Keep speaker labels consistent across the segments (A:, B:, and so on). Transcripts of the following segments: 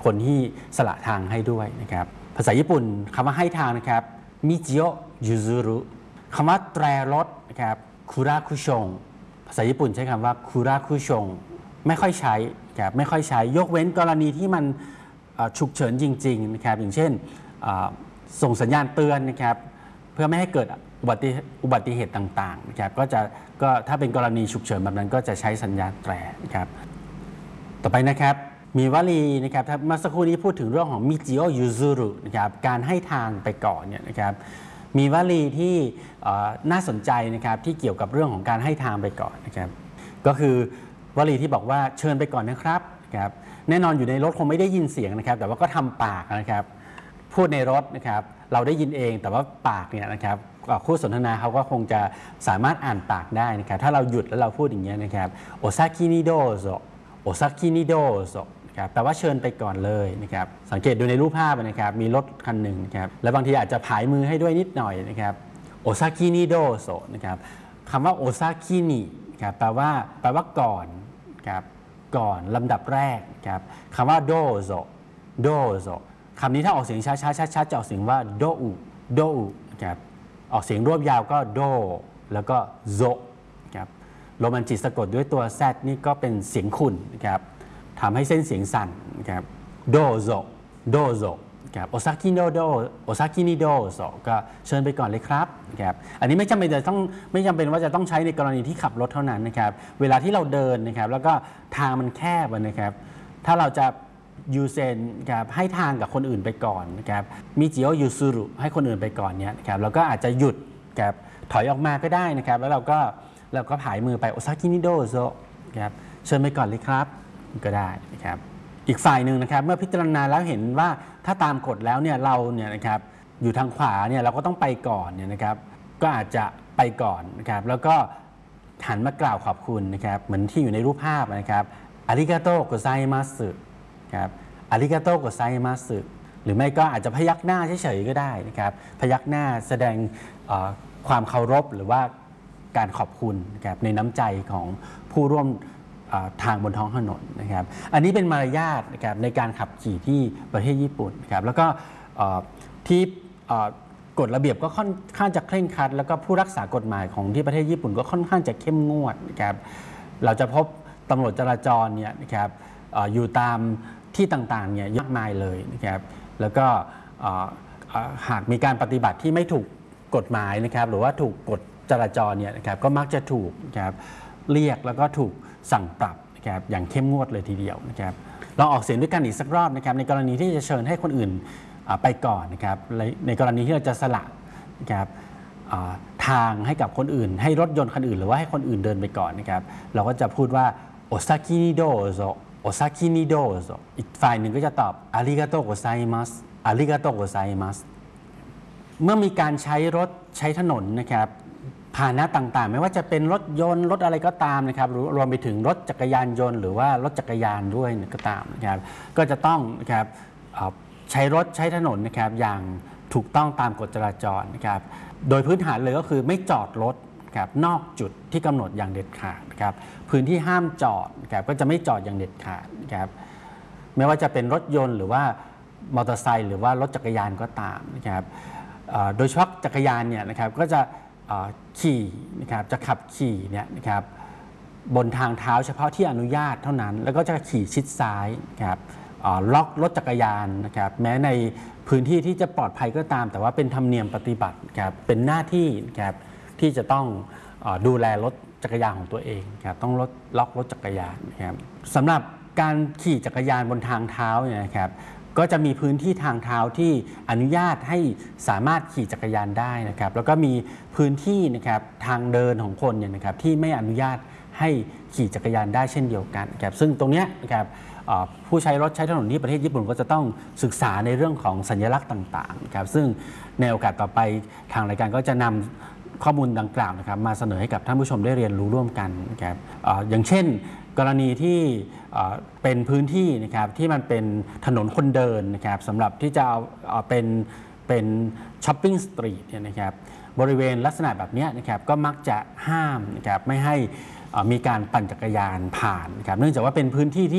A: คนที่สละทางให้ด้วยนะครับภาษาญี่ปุ่นคำว่าให้ทางนะครับมิจิโอยูซุรุคำว่าแตรรถนะครับคุราคุชงภาษาญี่ปุ่นใช้คำว่าคุราคุชงไม่ค่อยใช้ครับไม่ค่อยใช้ยกเว้นกรณีที่มันฉุกเฉินจริงๆนะครับอย่างเช่นส่งสัญญาณเตือนนะครับเพื่อไม่ให้เกิดอุบัติเหตุต่างๆนะครับก็ถ้าเป็นกรณีฉุกเฉินแบบนั้นก็จะใช้สัญญาณแตรนะครับต่อไปนะครับมีวลีนะครับเมื่อสักครู่นี้พูดถึงเรื่องของมิจิโอยูซุรุนะครับการให้ทางไปก่อนเนี่ยนะครับมีวลีที่น่าสนใจนะครับที่เกี่ยวกับเรื่องของการให้ทางไปก่อนนะครับก็คือวลีที่บอกว่าเชิญไปก่อนนะครับแน่นอนอยู่ในรถคงไม่ได้ยินเสียงนะครับแต่ว่าก็ทำปากนะครับพูดในรถนะครับเราได้ยินเองแต่ว่าปากเนี่ยนะครับคู่สนทนาเขาก็คงจะสามารถอ่านปากได้นะครับถ้าเราหยุดแล้วเราพูดอย่างเงี้ยนะครับโอซากินิโดโซโอซากินิโดโซนะครับแปลว่าเชิญไปก่อนเลยนะครับสังเกตดูในรูปภาพนะครับมีรถคันหนึ่งนะครับและบางทีอาจจะผายมือให้ด้วยนิดหน่อยนะครับโอซากินิโดโซนะครับคำว่าโอซากินิครับแปลว่าก่อนครับก่อนลำดับแรกครับคำว่าโดโซโดโซคำนี้ถ้าออกเสียงช้าๆจะออกเสียงว่าโดอุโดอุครับออกเสียงรวบยาวก็โดแล้วก็โซครับโรมันจิสะกดด้วยตัว Z นี่ก็เป็นเสียงขุ่นนะครับทำให้เส้นเสียงสั่นนะครับโดโซโดโซครับโอซากิโนโดโอซากินิโดโซก็เชิญไปก่อนเลยครับนะครับอันนี้ไม่จำเป็นว่าจะต้องใช้ในกรณีที่ขับรถเท่านั้นนะครับเวลาที่เราเดินนะครับแล้วก็ทางมันแคบนะครับถ้าเราจะยูเซนครับให้ทางกับคนอื่นไปก่อนนะครับมิจิโอยูซุรุให้คนอื่นไปก่อนเนี่ยนะครับเราก็อาจจะหยุดครับถอยออกมาก็ได้นะครับแล้วเราก็ผายมือไปโอซากินิโดโซครับเชิญไปก่อนเลยครับก็ได้นะครับอีกฝ่ายหนึ่งนะครับเมื่อพิจารณาแล้วเห็นว่าถ้าตามกฎแล้วเนี่ยเราเนี่ยนะครับอยู่ทางขวาเนี่ยเราก็ต้องไปก่อนเนี่ยนะครับก็อาจจะไปก่อนนะครับแล้วก็หันมากล่าวขอบคุณนะครับเหมือนที่อยู่ในรูปภาพนะครับอาริกาโตโกไซมัสครับอาริกาโตโกไซมัสหรือไม่ก็อาจจะพยักหน้าเฉยๆก็ได้นะครับพยักหน้าแสดงความเคารพหรือว่าการขอบคุณนะครับในน้ำใจของผู้ร่วมทางบนท้องถนนนะครับอันนี้เป็นมารยาทนะครับในการขับขี่ที่ประเทศญี่ปุ่นนะครับแล้วก็ที่กฎระเบียบก็ค่อนข้างจะเคร่งครัดแล้วก็ผู้รักษากฎหมายของที่ประเทศญี่ปุ่นก็ค่อนข้างจะเข้มงวดนะครับเราจะพบตำรวจจราจรเนี่ยนะครับอยู่ตามที่ต่างๆเนี่ยเยอะมากเลยนะครับแล้วก็หากมีการปฏิบัติที่ไม่ถูกกฎหมายนะครับหรือว่าถูกกฎจราจรเนี่ยนะครับก็มักจะถูกนะครับเรียกแล้วก็ถูกสั่งปรับนะครับอย่างเข้มงวดเลยทีเดียวนะครับลองออกเสียงด้วยกันอีกสักรอบนะครับในกรณีที่จะเชิญให้คนอื่นไปก่อนนะครับในกรณีที่เราจะสละนะครับทางให้กับคนอื่นให้รถยนต์คันอื่นหรือว่าให้คนอื่นเดินไปก่อนนะครับเราก็จะพูดว่าโอซากินิโดโซโอซากินิโดโซอีกฝ่ายหนึ่งก็จะตอบอาริกาโตโกไซมัสอาริกาโตโกไซมัสเมื่อมีการใช้รถใช้ถนนนะครับพาหนะต่างๆไม่ว่าจะเป็นรถยนต์รถอะไรก็ตามนะครับรวมไปถึงรถจักรยานยนต์หรือว่ารถจักรยานด้วยก็ตามนะครับก็จะต้องนะครับใช้รถใช้ถนนนะครับอย่างถูกต้องตามกฎจราจรนะครับโดยพื้นฐานเลยก็คือไม่จอดรถครับนอกจุดที่กำหนดอย่างเด็ดขาดนะครับพื้นที่ห้ามจอดนะครับก็จะไม่จอดอย่างเด็ดขาดนะครับไม่ว่าจะเป็นรถยนต์หรือว่ามอเตอร์ไซค์หรือว่ารถจักรยานก็ตามนะครับโดยเฉพาะจักรยานเนี่ยนะครับก็จะขี่นะครับจะขับขี่เนี่ยนะครับบนทางเท้าเฉพาะที่อนุญาตเท่านั้นแล้วก็จะขี่ชิดซ้ายนะครับล็อกรถจักรยานนะครับแม้ในพื้นที่ที่จะปลอดภัยก็ตามแต่ว่าเป็นธรรมเนียมปฏิบัติครับเป็นหน้าที่นะครับที่จะต้องดูแลรถจักรยานของตัวเองครับต้องล็อกรถจักรยานนะครับสำหรับการขี่จักรยานบนทางเท้าเนี่ยนะครับก็จะมีพื้นที่ทางเท้าที่อนุญาตให้สามารถขี่จักรยานได้นะครับแล้วก็มีพื้นที่นะครับทางเดินของคนเนี่ยนะครับที่ไม่อนุญาตให้ขี่จักรยานได้เช่นเดียวกันนะครับซึ่งตรงนี้นะครับผู้ใช้รถใช้ถนนที่ประเทศญี่ปุ่นก็จะต้องศึกษาในเรื่องของสัญลักษณ์ต่างๆนะครับซึ่งในโอกาสต่อไปทางรายการก็จะนำข้อมูลดังกล่าวนะครับมาเสนอให้กับท่านผู้ชมได้เรียนรู้ร่วมกันนะครับอย่างเช่นกรณีที่เป็นพื้นที่นะครับที่มันเป็นถนนคนเดินนะครับสำหรับที่จะเอาเป็นช้อปปิ้งสตรีทเนี่ยนะครับบริเวณลักษณะแบบนี้นะครับก็มักจะห้ามนะครับไม่ให้มีการปั่นจักรยานผ่านนะครับเนื่องจากว่าเป็นพื้นที่ที่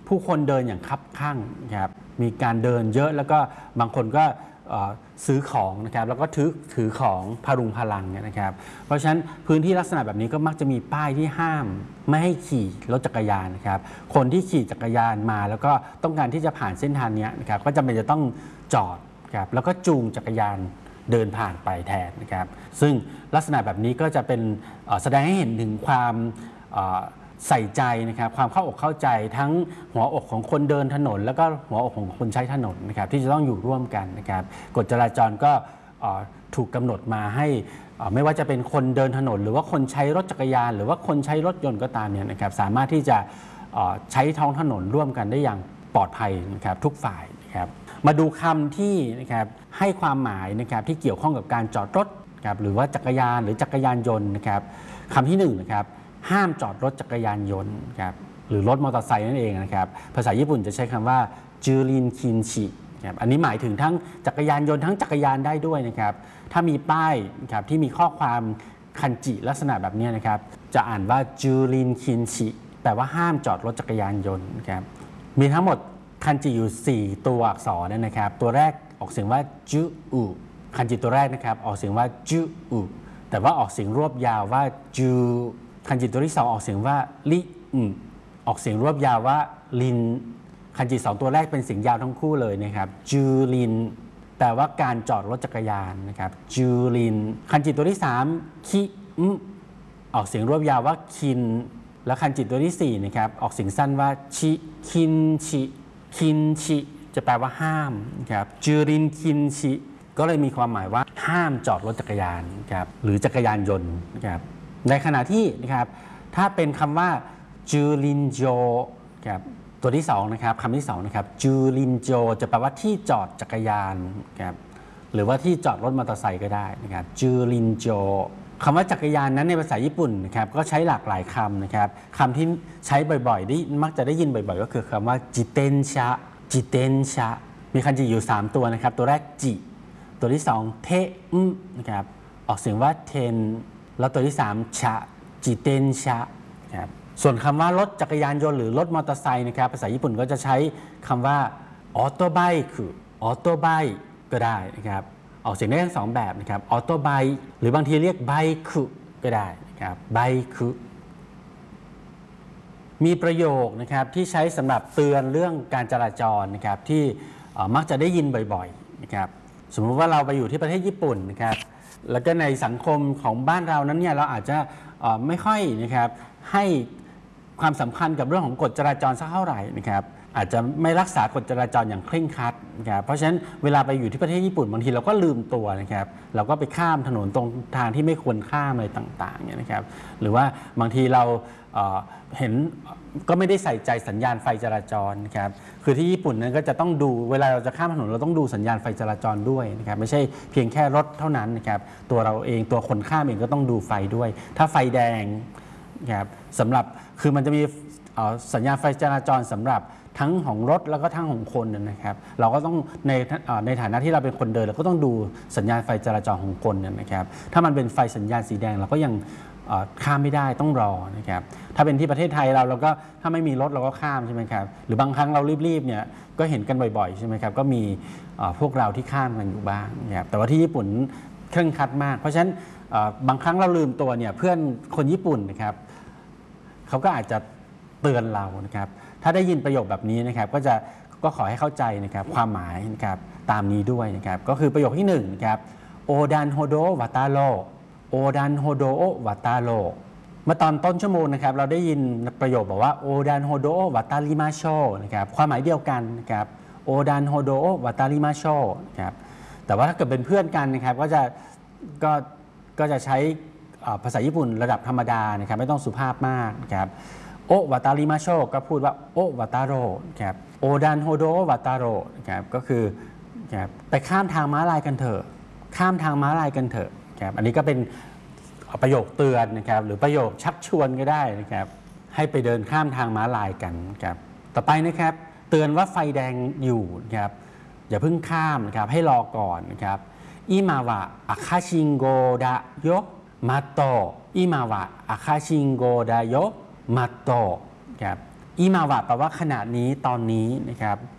A: ผู้คนเดินอย่างคับคั่งนะครับมีการเดินเยอะแล้วก็บางคนก็ซื้อของนะครับแล้วก็ถือของพรุงพลังนะครับเพราะฉะนั้นพื้นที่ลักษณะแบบนี้ก็มักจะมีป้ายที่ห้ามไม่ให้ขี่รถจักรยานนะครับคนที่ขี่จักรยานมาแล้วก็ต้องการที่จะผ่านเส้นทางนี้นะครับก็จำเป็นจะต้องจอดครับแล้วก็จูงจักรยานเดินผ่านไปแทนนะครับซึ่งลักษณะแบบนี้ก็จะเป็นแสดงให้เห็นถึงความใส่ใจนะครับความเข้าอกเข้าใจทั้งหัวอกของคนเดินถนนแล้วก็หัวอกของคนใช้ถนนนะครับที่จะต้องอยู่ร่วมกันนะครับกฎจราจรก็ถูกกำหนดมาให้ไม่ว่าจะเป็นคนเดินถนนหรือว่าคนใช้รถจักรยานหรือว่าคนใช้รถยนต์ก็ตามเนี่ยนะครับสามารถที่จะใช้ท้องถนนร่วมกันได้อย่างปลอดภัยนะครับทุกฝ่ายนะครับมาดูคำที่นะครับให้ความหมายนะครับที่เกี่ยวข้องกับการจอดรถนะครับหรือว่าจักรยานหรือจักรยานยนต์นะครับคำที่1นะครับห้ามจอดรถจักรยานยนต์ครับหรือรถมอเตอร์ไซค์นั่นเองนะครับภาษาญี่ปุ่นจะใช้คำว่าจูรินคินชิครับอันนี้หมายถึงทั้งจักรยานยนต์ทั้งจักรยานได้ด้วยนะครับถ้ามีป้ายครับที่มีข้อความคันจิลักษณะแบบนี้นะครับจะอ่านว่าจูรินคินชิแปลว่าห้ามจอดรถจักรยานยนต์ครับมีทั้งหมดคันจิอยู่4ตัวอักษรนะครับตัวแรกออกเสียงว่าจูอุคันจิตัวแรกนะครับออกเสียงว่าจูอุแต่ว่าออกเสียงรวบยาวว่าจูคันจิตัวที่2ออกเสียงว่าลิออกเสียงรวบยาวว่าลินคันจิ2ตัวแรกเป็นเสียงยาวทั้งคู่เลยนะครับจูลินแปลว่าการจอดรถจักรยานนะครับจูลินคันจิตัวที่3คิออกเสียงรวบยาวว่าคินและคันจิตัวที่4นะครับออกเสียงสั้นว่าชิคินชิคินชิจะแปลว่าห้ามนะครับจูรินคินชิก็เลยมีความหมายว่าห้ามจอดรถจักรยานครับหรือจักรยานยนต์นะครับในขณะที่นะครับถ้าเป็นคำว่าจูรินโจครับตัวที่2นะครับคำที่2นะครับจูรินโจจะแปลว่าที่จอดจักรยานครับหรือว่าที่จอดรถมอเตอร์ไซค์ก็ได้นะครับจูรินโจคำว่าจักรยานนั้นในภาษาญี่ปุ่นนะครับก็ใช้หลากหลายคำนะครับคำที่ใช้บ่อยๆได้มักจะได้ยินบ่อยๆก็คือคำว่าจิเตนชะจิเตนชะมีคันจิอยู่3ตัวนะครับตัวแรกจิตัวที่2เทนะครับออกเสียงว่าเทนแล้วตัวที่3ชะจิเตนชะครับส่วนคำว่ารถจักรยานยนต์หรือรถมอเตอร์ไซค์นะครับภาษาญี่ปุ่นก็จะใช้คำว่าออโตไบค์ออโตไบค์ก็ได้นะครับออกเสียงได้ทั้ง2แบบนะครับออโตไบค์หรือบางทีเรียกไบค์ก็ได้นะครับไบค์มีประโยคนะครับที่ใช้สำหรับเตือนเรื่องการจราจรนะครับที่มักจะได้ยินบ่อยๆนะครับสมมุติว่าเราไปอยู่ที่ประเทศญี่ปุ่นนะครับแล้วก็ในสังคมของบ้านเรานั้นเนี่ยเราอาจจะไม่ค่อยนะครับให้ความสำคัญกับเรื่องของกฎจราจรสักเท่าไหร่นะครับอาจจะไม่รักษากฎจราจรอย่างเคร่งครัดนะครับเพราะฉะนั้นเวลาไปอยู่ที่ประเทศญี่ปุ่นบางทีเราก็ลืมตัวนะครับเราก็ไปข้ามถนนตรงทางที่ไม่ควรข้ามอะไรต่างๆเนี่ยนะครับหรือว่าบางทีเราเห็นก็ไม่ได้ใส่ใจสัญญาณไฟจราจรนะครับคือที่ญี่ปุ่นนั้นก็จะต้องดูเวลาเราจะข้ามถนนเราต้องดูสัญญาณไฟจราจรด้วยนะครับไม่ใช่เพียงแค่รถเท่านั้นนะครับตัวเราเองตัวคนข้ามเองก็ต้องดูไฟด้วยถ้าไฟแดงนะครับสำหรับคือมันจะมีสัญญาณไฟจราจรสำหรับทั้งของรถแล้วก็ทั้งของคนนะครับเราก็ต้องในฐานะที่เราเป็นคนเดินเราก็ต้องดูสัญญาณไฟจราจรของคนนะครับถ้ามันเป็นไฟสัญญาณสีแดงเราก็ยังข้ามไม่ได้ต้องรอนะครับถ้าเป็นที่ประเทศไทยเราก็ถ้าไม่มีรถเราก็ข้ามใช่ไหมครับหรือบางครั้งเรารีบๆเนี่ยก็เห็นกันบ่อยๆใช่ไหมครับก็มีพวกเราที่ข้ามกันอยู่บ้างนะครับแต่ว่าที่ญี่ปุ่นเคร่งครัดมากเพราะฉะนั้นบางครั้งเราลืมตัวเนี่ยเพื่อนคนญี่ปุ่นนะครับเขาก็อาจจะเตือนเรานะครับถ้าได้ยินประโยคแบบนี้นะครับก็ขอให้เข้าใจนะครับความหมายนะครับตามนี้ด้วยนะครับก็คือประโยคที่1นะครับโอดันโฮโดวัตาโรโอดันโฮโดวัตาโรเมื่อตอนต้นชั่วโมงนะครับเราได้ยินประโยคบอกว่าโอดันโฮโดวัตาริมาโชนะครับความหมายเดียวกันนะครับโอดันโฮโดวัตาริมาโชนะครับแต่ว่าถ้าเกิดเป็นเพื่อนกันนะครับก็จะใช้ภาษาญี่ปุ่นระดับธรรมดานะครับไม่ต้องสุภาพมากนะครับโอวัตาริมาโชก็พูดว่าโอวัตาโรครับโอดันโฮโดวัตาโรนะครับก็คือไปข้ามทางม้าลายกันเถอะข้ามทางม้าลายกันเถอะครับอันนี้ก็เป็นประโยคเตือนนะครับหรือประโยคชักชวนก็ได้นะครับให้ไปเดินข้ามทางม้าลายกันครับต่อไปนะครับเตือนว่าไฟแดงอยู่นะครับอย่าเพิ่งข้ามนะครับให้รอก่อนนะครับอิมาวะอาคาชิงโกดะโยมาโตอิมาวะอาคาชิงโกดะโยมาโตครับอิมาวะแปลว่าขณะนี้ตอนนี้นะครับ